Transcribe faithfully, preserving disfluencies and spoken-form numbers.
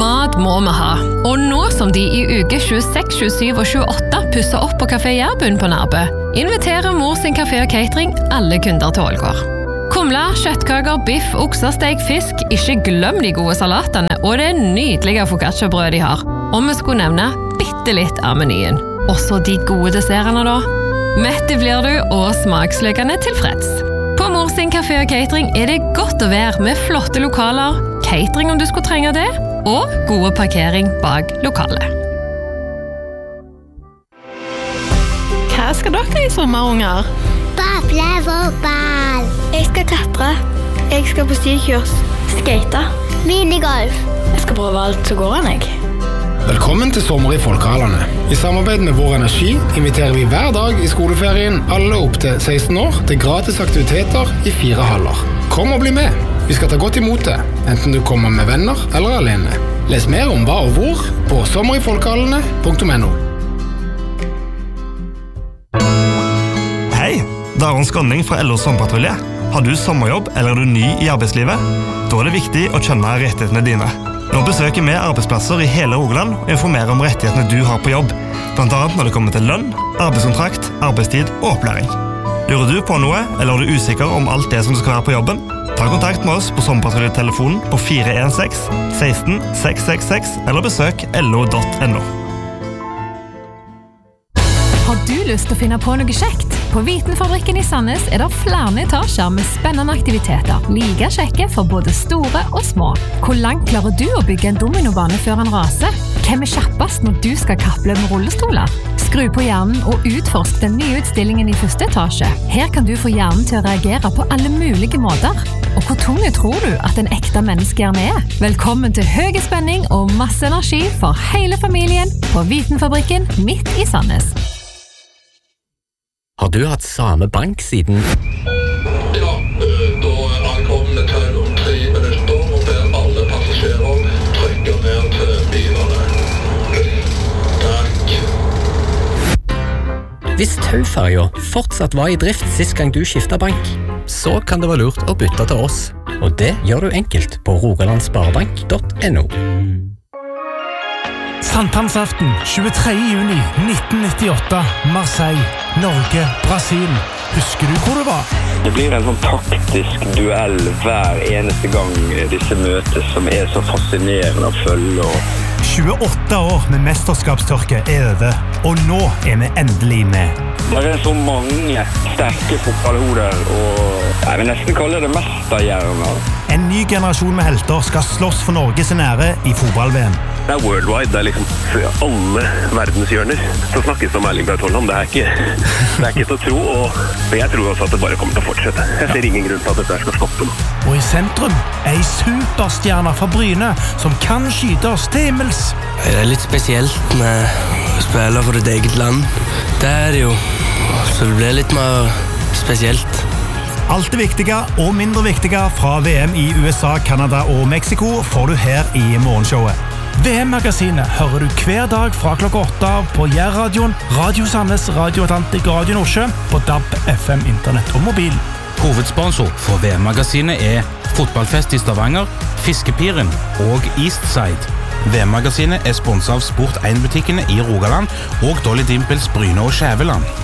Mat må vi ha, og nå som de i uke tjueseks, tjuesju og tjueåtte pusser opp på Kafé Jærbund på Nærbø, inviterer Mor sin kafé og catering alle kunder til Ålgård. Kumla, kjøttkaker, biff, oksesteg, fisk, ikke glem de gode salatene og det nydelige focaccia-brød de har. Og vi skulle nevne bitte litt av menyen. Også de gode dessertene da. Mette blir du og smaksløkene tilfreds. På Mor sin kafé og catering er det godt å være med flotte lokaler, catering om du skulle trenge det, og gode parkering bak lokalet. Hva skal dere i sommer, unger? Bable fotball. Jeg skal klatre. Jeg skal på sykurs. Skate. Minigolf. Jeg skal prøve alt som går an, jeg. Velkommen til Sommer i Folkehallene. I samarbeid med Vår Energi inviterer vi hver dag i skoleferien alle opp til seksten år til gratis aktiviteter i fire haller. Kom og bli med. Vi skal ta godt imot det, enten du kommer med venner eller alene. Les mer om hva og hvor på sommerifolkehallene punktum no. Hei, det er Aron Skånning fra L O Sommerpatrulje. Har du sommerjobb eller er du ny i arbeidslivet? Da er det viktig å kjenne rettighetene dine. Nå besøker vi arbeidsplasser i hele Rogaland og informerer om rettighetene du har på jobb, blant annet når det kommer til lønn, arbeidskontrakt, arbeidstid og opplæring. Lurer du på noe, eller er du usikker om alt det som skal være på jobben? Ta kontakt med oss på Sommerpatruljetelefonen på fire en seks, seksten, seks seks seks eller besøk lo punktum no. Har du lyst til å finne på noe kjekt? På Vitenfabrikken i Sandnes er det flere etasjer med spennende aktiviteter, like kjekke for både store og små. Hvor langt klarer du å bygge en dominobane før en raser? Hvem er kjappest når du skal kapple med rullestoler? Skru på hjernen og utforsk den nye utstillingen i første etasje. Her kan du få hjernen til å reagere på alle mulige måter. Og hvor tunge tror du at en ekte menneskehjerne er? Velkommen til høy spenning og masse energi for hele familien på Vitenfabrikken midt i Sandnes. Har du hatt samme bank siden? Ja, da ankommer til om tre minutter og ber alle passasjerer trykke ned til bilene. Takk. Hvis Tauferja fortsatt var i drift sist gang du skiftet bank, så kan det være lurt å bytte til oss. Og det gjør du enkelt på rogalandsparebank punktum no. Sankthansaften, tjuetredje juni nitten nittiåtte, Marseille, Norge, Brasil. Husker du hvor det var? Det blir en sånn taktisk duell hver eneste gang disse møtes som er så fascinerende å følge. tjueåtte år med mesterskapstørke er over, og nå er vi endelig med. Det er så mange sterke fotballhoder, og jeg vil nesten kalle det mesterhjerner. En ny generasjon med helter skal slåss for Norges ære i fotball-V M. Det er worldwide, det er liksom for alle verdenshjørner. Så snakkes om Erling Braut Haaland, det er ikke, det er ikke til å tro, og jeg tror også at det bare kommer til å fortsette. Jeg ser ingen grunn til at dette skal stoppe nå. Og i sentrum er en superstjerne fra Bryne som kan skyte oss til himmels. Det er litt spesielt med å spille for ditt eget land. Det er det jo, så det blir litt mer spesielt. Alt det viktige og mindre viktige fra V M i U S A, Canada og Mexico får du her i morgenshowet. V M-magasinet hører du hver dag fra klokka åtte på Jærradioen, Radio Sandnes, Radio Atlantik og Radio Nordsjø på D A B, F M, internett og mobil. Hovedsponsor for V M-magasinet er Fotballfest i Stavanger, Fiskepiren og Eastside. V M-magasinet er sponset av Sport en-butikkene i Rogaland og Dolly Dimples Bryne og Skjæveland.